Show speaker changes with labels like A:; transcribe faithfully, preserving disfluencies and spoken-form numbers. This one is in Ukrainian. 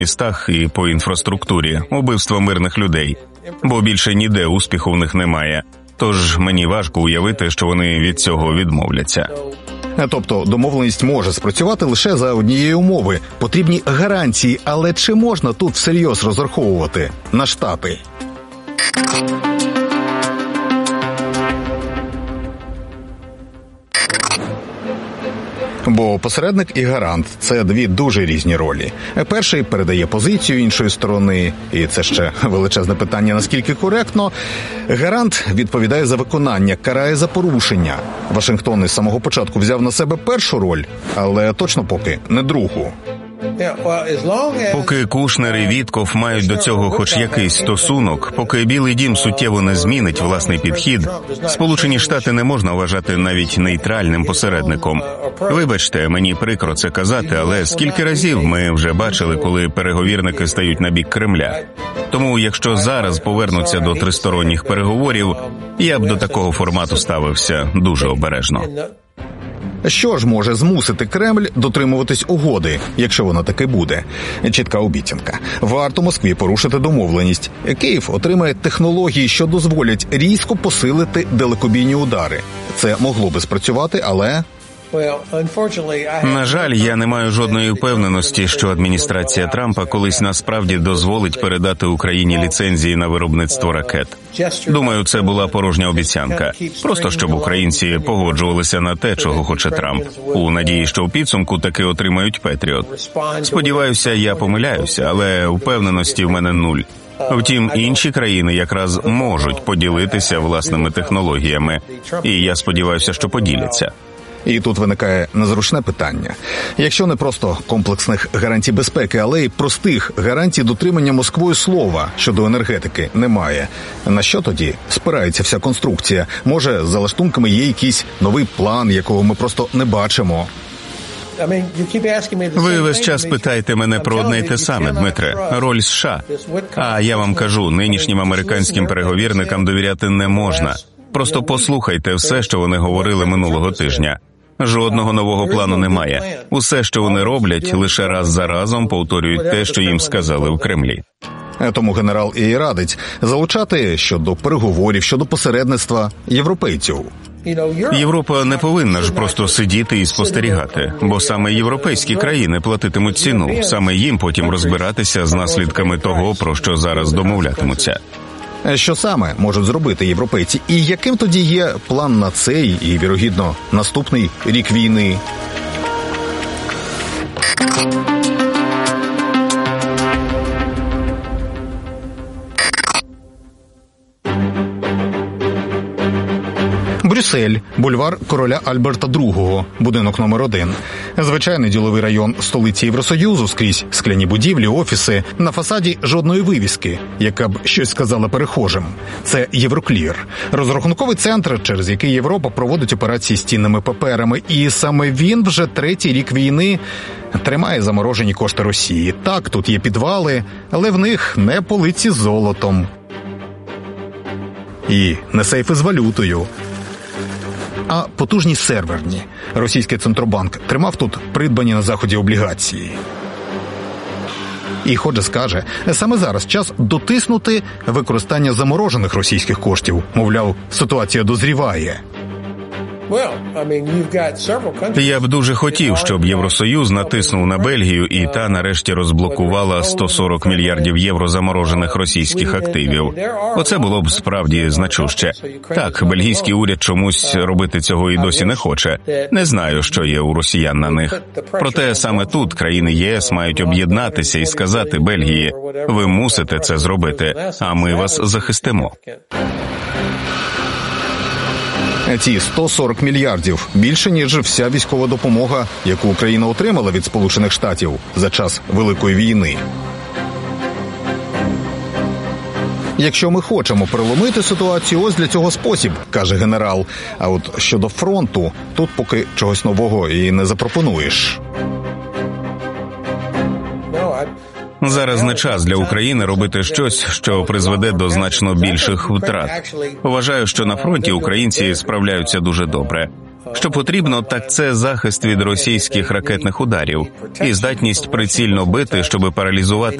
A: містах і по інфраструктурі, убивство мирних людей, бо більше ніде успіху в них немає. Тож мені важко уявити, що вони від цього відмовляться.
B: Тобто домовленість може спрацювати лише за однієї умови. Потрібні гарантії, але чи можна тут всерйоз розраховувати на Штати? Бо посередник і гарант – це дві дуже різні ролі. Перший передає позицію іншої сторони, і це ще величезне питання, наскільки коректно. Гарант відповідає за виконання, карає за порушення. Вашингтон із самого початку взяв на себе першу роль, але точно поки не другу.
A: Поки Кушнер і Віткоф мають до цього хоч якийсь стосунок, поки Білий дім суттєво не змінить власний підхід, Сполучені Штати не можна вважати навіть нейтральним посередником. Вибачте, мені прикро це казати, але скільки разів ми вже бачили, коли переговірники стають на бік Кремля. Тому, якщо зараз повернуться до тристоронніх переговорів, я б до такого формату ставився дуже обережно.
B: Що ж може змусити Кремль дотримуватись угоди, якщо вона таки буде? Чітка обіцянка. Варто Москві порушити домовленість. Київ отримає технології, що дозволять різко посилити далекобійні удари. Це могло би спрацювати, але...
A: На жаль, я не маю жодної впевненості, що адміністрація Трампа колись насправді дозволить передати Україні ліцензії на виробництво ракет. Думаю, це була порожня обіцянка. Просто щоб українці погоджувалися на те, чого хоче Трамп. У надії, що в підсумку таки отримають Петріот. Сподіваюся, я помиляюся, але впевненості в мене нуль. Втім, інші країни якраз можуть поділитися власними технологіями. І я сподіваюся, що поділяться.
B: І тут виникає незручне питання. Якщо не просто комплексних гарантій безпеки, але й простих гарантій дотримання Москвою слова щодо енергетики немає, на що тоді спирається вся конструкція? Може, за лаштунками є якийсь новий план, якого ми просто не бачимо?
A: Ви весь час питаєте мене про одне й те саме, Дмитре. Роль США. А я вам кажу, нинішнім американським переговірникам довіряти не можна. Просто послухайте все, що вони говорили минулого тижня. Жодного нового плану немає. Усе, що вони роблять, лише раз за разом повторюють те, що їм сказали в Кремлі.
B: Тому генерал і радить залучати щодо переговорів, щодо посередництва європейців.
A: Європа не повинна ж просто сидіти і спостерігати, бо саме європейські країни платитимуть ціну, саме їм потім розбиратися з наслідками того, про що зараз домовлятимуться.
B: Що саме можуть зробити європейці? І яким тоді є план на цей і, вірогідно, наступний рік війни? Брюссель, бульвар короля Альберта другого, будинок номер один. Звичайний діловий район столиці Євросоюзу, скрізь скляні будівлі, офіси, на фасаді жодної вивіски, яка б щось сказала перехожим. Це Євроклір, розрахунковий центр, через який Європа проводить операції з цінними паперами, і саме він вже третій рік війни тримає заморожені кошти Росії. Так, тут є підвали, але в них не полиці з золотом. І не сейфи з валютою, а потужні серверні. Російський Центробанк тримав тут придбані на Заході облігації. І Ходжес каже, саме зараз час дотиснути використання заморожених російських коштів. Мовляв, ситуація дозріває.
A: Я б дуже хотів, щоб Євросоюз натиснув на Бельгію і та нарешті розблокувала сто сорок мільярдів євро заморожених російських активів. Оце було б справді значуще. Так, бельгійський уряд чомусь робити цього і досі не хоче. Не знаю, що є у росіян на них. Проте саме тут країни ЄС мають об'єднатися і сказати Бельгії: ви мусите це зробити, а ми вас захистимо.
B: Ці сто сорок мільярдів – більше, ніж вся військова допомога, яку Україна отримала від Сполучених Штатів за час Великої війни. Якщо ми хочемо переломити ситуацію, ось для цього спосіб, каже генерал. А от щодо фронту, тут поки чогось нового і не запропонуєш.
A: Зараз не час для України робити щось, що призведе до значно більших втрат. Вважаю, що на фронті українці справляються дуже добре. Що потрібно, так це захист від російських ракетних ударів і здатність прицільно бити, щоб паралізувати